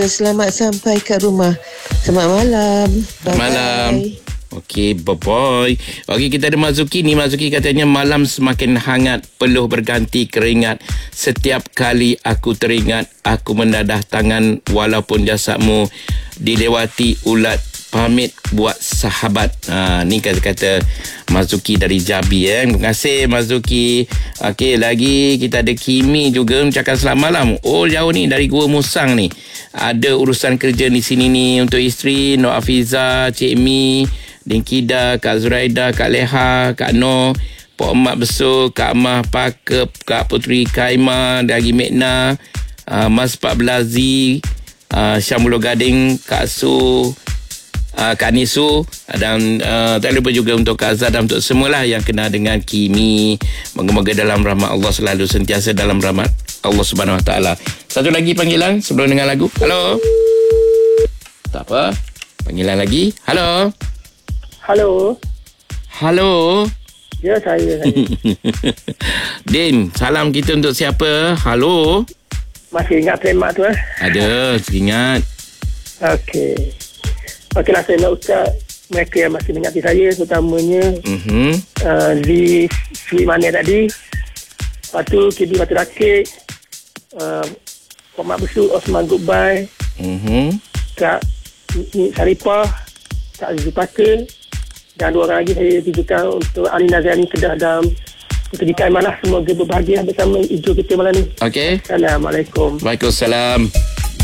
Selamat sampai ke rumah. Selamat malam. Bye-bye. Malam. Okey, bye-bye. Okey, kita ada Mazuki ni. Mazuki katanya malam semakin hangat, peluh berganti keringat. Setiap kali aku teringat, aku mendadah tangan walaupun jasadmu dilewati ulat. Pamit buat sahabat. Ni kata-kata Mazuki dari Jabi. Terima kasih Mazuki. Okey, lagi kita ada Kimi juga mengucapkan selamat malam. Oh, jauh ni dari Gua Musang ni. Ada urusan kerja di sini ni untuk isteri Nur Afiza, Cik Mi, Dinkida, Kak Zuraida, Kak Leha, Kak Noh, Pok Emak Besar, Kak Amah Pakep, Kak Puteri Kaima, Dagi Mekna, Mas Pak Belazi, Syamul Gading, Kak Su, Kak Nisu, dan tak lupa juga untuk Kak Azhar dan untuk semualah yang kena dengan Kimi. Moga-moga dalam rahmat Allah, selalu sentiasa dalam rahmat Allah Subhanahu Wa Taala. Satu lagi panggilan sebelum dengar lagu. Halo. Tak apa. Panggilan lagi. Halo. Halo. Halo. Ya, saya. Din, salam kita untuk siapa? Halo. Masih ingat premat tu? Ada, ingat. Okey. Okeylah, saya nak ucap mereka yang masih mengingati saya, terutamanya di Sri Mana tadi. Lepas tu Kibi Batu Rakit, Pak Mak Besut, Osman Goodbye, Kak Saripah, Kak Zulpaka, dan dua orang lagi saya tujukan untuk Ali Nazari Kedah dan Puteri Kaimanah. Semoga berbahagia bersama hijau kita malam ni. Okey. Assalamualaikum. Waalaikumsalam.